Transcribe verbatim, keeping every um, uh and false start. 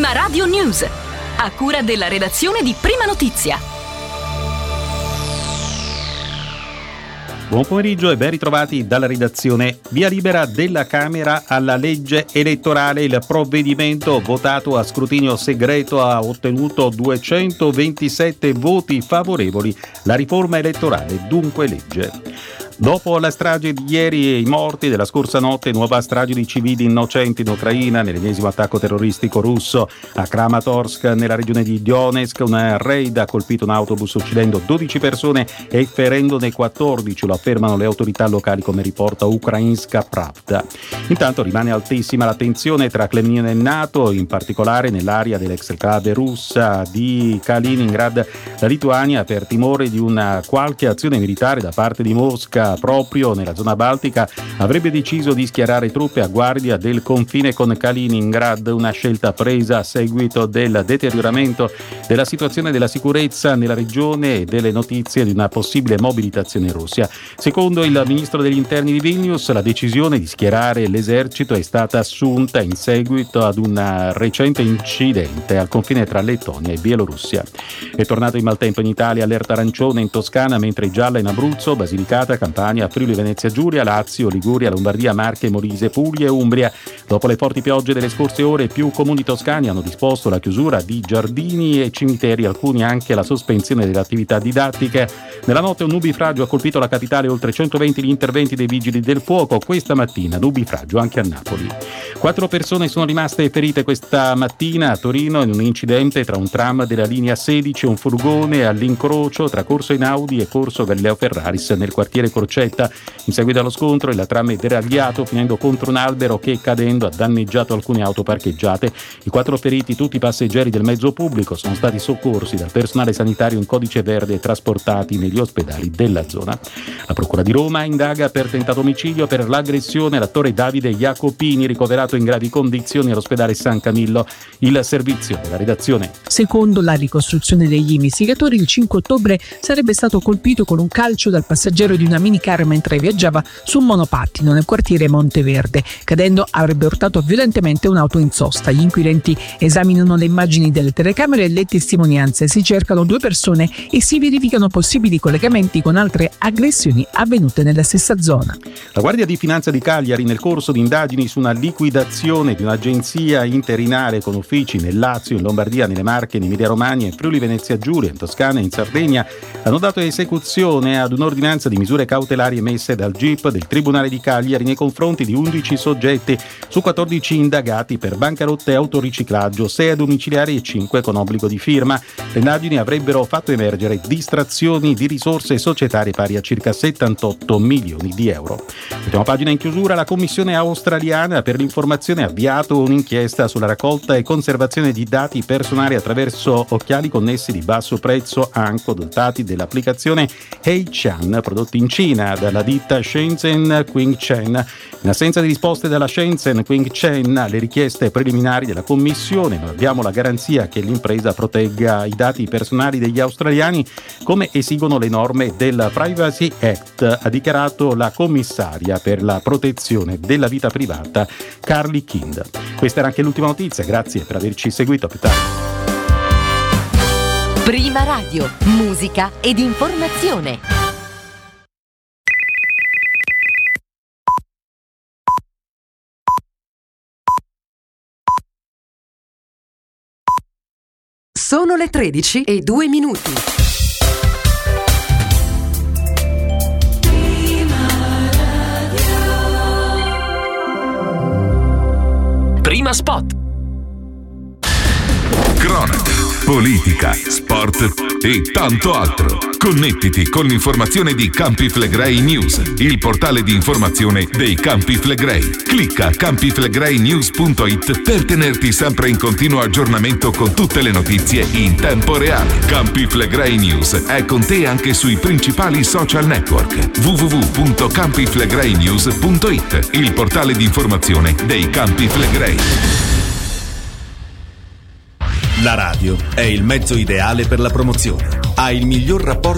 Prima Radio News, a cura della redazione di Prima Notizia. Buon pomeriggio e ben ritrovati dalla redazione. Via libera della Camera alla legge elettorale. Il provvedimento votato a scrutinio segreto ha ottenuto duecentoventisette voti favorevoli. La riforma elettorale dunque legge. Dopo la strage di ieri e i morti della scorsa notte, nuova strage di civili innocenti in Ucraina nell'ennesimo attacco terroristico russo a Kramatorsk nella regione di Donetsk. Un raid ha colpito un autobus uccidendo dodici persone e ferendone quattordici, lo affermano le autorità locali, come riporta Ukrainska Pravda. Intanto rimane altissima la tensione tra Cremlino e NATO, in particolare nell'area dell'ex-enclave russa di Kaliningrad. La Lituania, per timore di una qualche azione militare da parte di Mosca proprio nella zona baltica, avrebbe deciso di schierare truppe a guardia del confine con Kaliningrad, una scelta presa a seguito del deterioramento della situazione della sicurezza nella regione e delle notizie di una possibile mobilitazione in Russia. Secondo il ministro degli interni di Vilnius, la decisione di schierare l'esercito è stata assunta in seguito ad un recente incidente al confine tra Lettonia e Bielorussia. È tornato il maltempo in Italia, allerta arancione in Toscana, mentre gialla in Abruzzo, Basilicata, Campania, Friuli, Venezia Giulia, Lazio, Liguria, Lombardia, Marche, Molise, Puglia e Umbria. Dopo le forti piogge delle scorse ore, più comuni toscani hanno disposto la chiusura di giardini e cimiteri, alcuni anche la sospensione delle attività didattiche. Nella notte un nubifragio ha colpito la capitale, oltre centoventi gli interventi dei vigili del fuoco. Questa mattina nubifragio anche a Napoli. Quattro persone sono rimaste ferite questa mattina a Torino in un incidente tra un tram della linea sedici e un furgone all'incrocio tra Corso Einaudi e Corso Galileo Ferraris nel quartiere Crocetta. In seguito allo scontro il tram è deragliato finendo contro un albero che, cadendo, ha danneggiato alcune auto parcheggiate. I quattro feriti, tutti passeggeri del mezzo pubblico, sono stati soccorsi dal personale sanitario in codice verde e trasportati negli ospedali della zona. La Procura di Roma indaga per tentato omicidio per l'aggressione all'attore Davide Jacopini, ricoverato in gravi condizioni all'ospedale San Camillo. Il servizio della redazione. Secondo la ricostruzione degli investigatori, il cinque ottobre sarebbe stato colpito con un calcio dal passeggero di una minicar mentre viaggiava su un monopattino nel quartiere Monteverde. Cadendo avrebbe urtato violentemente un'auto in sosta. Gli inquirenti esaminano le immagini delle telecamere e le testimonianze. Si cercano due persone e si verificano possibili collegamenti con altre aggressioni avvenute nella stessa zona. La Guardia di Finanza di Cagliari, nel corso di indagini su una liquidazione di un'agenzia interinale con uffici nel Lazio, in Lombardia, nelle Marche, in Emilia Romagna, in Friuli Venezia Giulia, in Toscana e in Sardegna, hanno dato esecuzione ad un'ordinanza di misure cautelari emesse dal G I P del Tribunale di Cagliari nei confronti di undici soggetti su quattordici indagati per bancarotta e autoriciclaggio, sei a domiciliari e cinque con obbligo di firma. Le indagini avrebbero fatto emergere distrazioni di risorse societarie pari a circa settantotto milioni di euro. Ultima pagina in chiusura. La Commissione australiana per l'informazione ha avviato un'inchiesta sulla raccolta e conservazione di dati personali attraverso occhiali connessi di basso prezzo Anko, dotati dell'applicazione Heichan, prodotti in Cina dalla ditta Shenzhen Qingchen. In assenza di risposte dalla Shenzhen Qingchen alle richieste preliminari della Commissione, non abbiamo la garanzia che l'impresa protegga i dati personali degli australiani come esigono le norme del Privacy Act, ha dichiarato la commissaria per la protezione della vita privata Carly Kind. Questa era anche l'ultima notizia, grazie per averci seguito. A più tardi. Prima Radio, musica ed informazione. Sono le tredici e due minuti. Prima Spot. Cronaca, politica, sport e tanto altro. Connettiti con l'informazione di Campi Flegrei News, il portale di informazione dei Campi Flegrei. Clicca campi flegrei news punto it per tenerti sempre in continuo aggiornamento con tutte le notizie in tempo reale. Campi Flegrei News è con te anche sui principali social network. w w w punto campi flegrei news punto it, il portale di informazione dei Campi Flegrei. La radio è il mezzo ideale per la promozione. Ha il miglior rapporto